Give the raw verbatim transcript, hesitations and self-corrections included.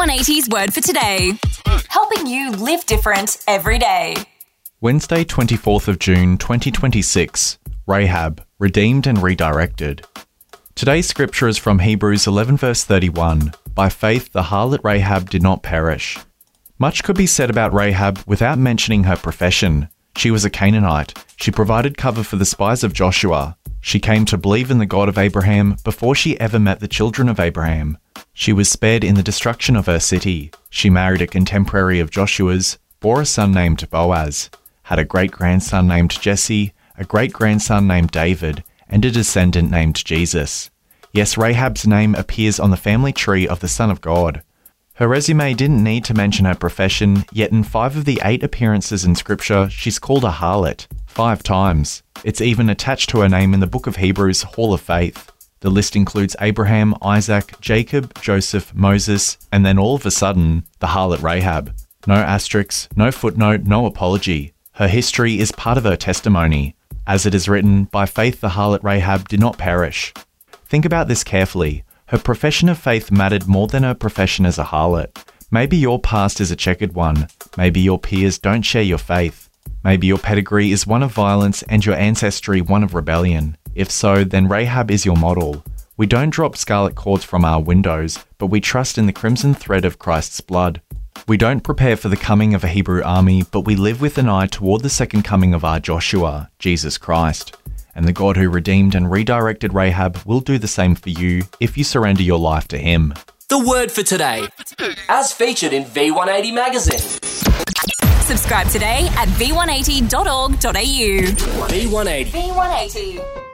one eighty's Word for Today. Helping you live different every day. Wednesday, twenty-fourth of June, twenty twenty-six. Rahab, redeemed and redirected. Today's scripture is from Hebrews eleven verse thirty-one. By faith, the harlot Rahab did not perish. Much could be said about Rahab without mentioning her profession. She was a Canaanite. She provided cover for the spies of Joshua. She came to believe in the God of Abraham before she ever met the children of Abraham. She was spared in the destruction of her city. She married a contemporary of Joshua's, bore a son named Boaz, had a great-grandson named Jesse, a great-grandson named David, and a descendant named Jesus. Yes, Rahab's name appears on the family tree of the Son of God. Her resume didn't need to mention her profession, yet in five of the eight appearances in Scripture, she's called a harlot. Five times. It's even attached to her name in the book of Hebrews, Hall of Faith. The list includes Abraham, Isaac, Jacob, Joseph, Moses, and then all of a sudden, the harlot Rahab. No asterisk, no footnote, no apology. Her history is part of her testimony. As it is written, by faith the harlot Rahab did not perish. Think about this carefully. Her profession of faith mattered more than her profession as a harlot. Maybe your past is a checkered one. Maybe your peers don't share your faith. Maybe your pedigree is one of violence and your ancestry one of rebellion. If so, then Rahab is your model. We don't drop scarlet cords from our windows, but we trust in the crimson thread of Christ's blood. We don't prepare for the coming of a Hebrew army, but we live with an eye toward the second coming of our Joshua, Jesus Christ. And the God who redeemed and redirected Rahab will do the same for you if you surrender your life to him. The Word for Today, as featured in V one eighty magazine. Subscribe today at v one eighty dot org dot a u. V one eighty. V one eighty.